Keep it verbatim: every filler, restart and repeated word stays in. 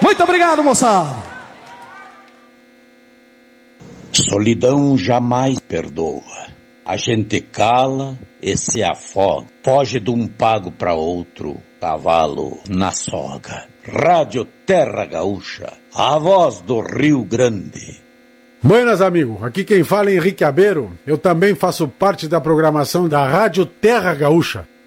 Muito obrigado, moçada. Solidão jamais perdoa. A gente cala e se afoga. Foge de um pago para outro, cavalo na soga. Rádio Terra Gaúcha, a voz do Rio Grande. Buenas, amigo. Aqui quem fala é Henrique Abeiro. Eu também faço parte da programação da Rádio Terra Gaúcha.